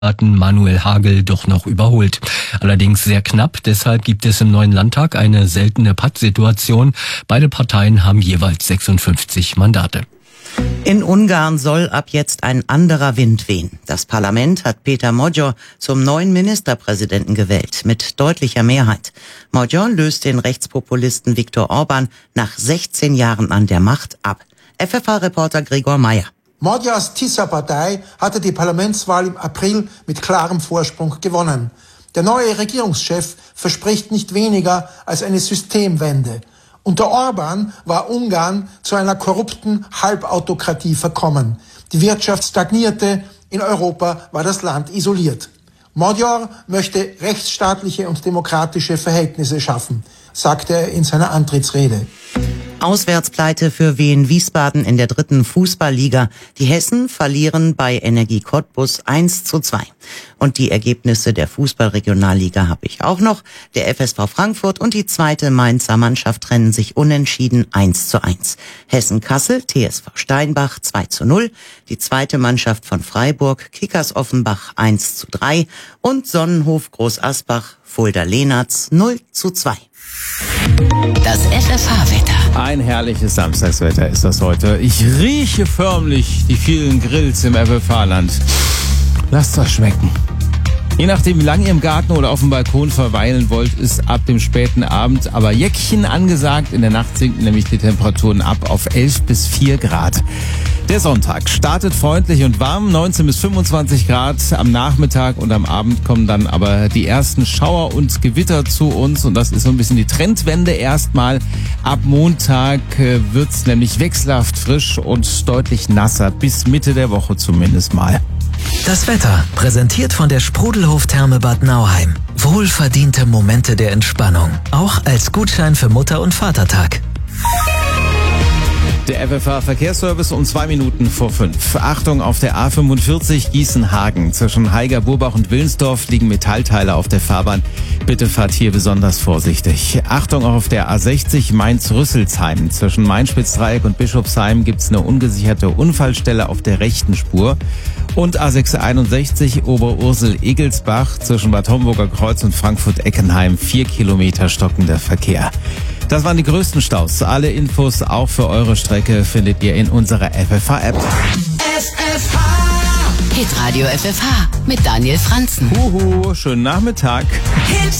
Manuel Hagel doch noch überholt. Allerdings sehr knapp, deshalb gibt es im neuen Landtag eine seltene Pattsituation. Beide Parteien haben jeweils 56 Mandate. In Ungarn soll ab jetzt ein anderer Wind wehen. Das Parlament hat Péter Magyar zum neuen Ministerpräsidenten gewählt, mit deutlicher Mehrheit. Magyar löst den Rechtspopulisten Viktor Orbán nach 16 Jahren an der Macht ab. FFH-Reporter Gregor Meyer. Magyars Tisza-Partei hatte die Parlamentswahl im April mit klarem Vorsprung gewonnen. Der neue Regierungschef verspricht nicht weniger als eine Systemwende. Unter Orbán war Ungarn zu einer korrupten Halbautokratie verkommen. Die Wirtschaft stagnierte, in Europa war das Land isoliert. Magyar möchte rechtsstaatliche und demokratische Verhältnisse schaffen, sagte er in seiner Antrittsrede. Auswärtspleite für Wien Wiesbaden in der 3. Fußballliga. Die Hessen verlieren bei Energie Cottbus 1:2. Und die Ergebnisse der Fußballregionalliga habe ich auch noch. Der FSV Frankfurt und die 2. Mainzer Mannschaft trennen sich unentschieden 1:1. Hessen-Kassel, TSV Steinbach 2:0. Die 2. Mannschaft von Freiburg, Kickers Offenbach 1:3. Und Sonnenhof Groß Asbach, Fulda-Lehnertz 0:2. Das FFH-Wetter. Ein herrliches Samstagswetter ist das heute. Ich rieche förmlich die vielen Grills im FFH-Land. Lasst das schmecken. Je nachdem, wie lange ihr im Garten oder auf dem Balkon verweilen wollt, ist ab dem späten Abend aber Jäckchen angesagt. In der Nacht sinken nämlich die Temperaturen ab auf 11 bis 4 Grad. Der Sonntag startet freundlich und warm, 19 bis 25 Grad am Nachmittag, und am Abend kommen dann aber die ersten Schauer und Gewitter zu uns, und das ist so ein bisschen die Trendwende erstmal. Ab Montag wird's nämlich wechselhaft frisch und deutlich nasser, bis Mitte der Woche zumindest mal. Das Wetter, präsentiert von der Sprudelhof-Therme Bad Nauheim. Wohlverdiente Momente der Entspannung, auch als Gutschein für Mutter- und Vatertag. Der FFH-Verkehrsservice um 2 Minuten vor 5. Achtung, auf der A45 Gießen-Hagen. Zwischen Haiger, Burbach und Willensdorf liegen Metallteile auf der Fahrbahn. Bitte fahrt hier besonders vorsichtig. Achtung, auch auf der A60 Mainz-Rüsselsheim. Zwischen Main-Spitzdreieck und Bischofsheim gibt's eine ungesicherte Unfallstelle auf der rechten Spur. Und A661 Oberursel-Egelsbach zwischen Bad Homburger Kreuz und Frankfurt-Eckenheim. 4 Kilometer stockender Verkehr. Das waren die größten Staus. Alle Infos auch für eure Strecke findet ihr in unserer FFH-App. FFH! Hitradio FFH mit Daniel Franzen. Schönen Nachmittag. Hits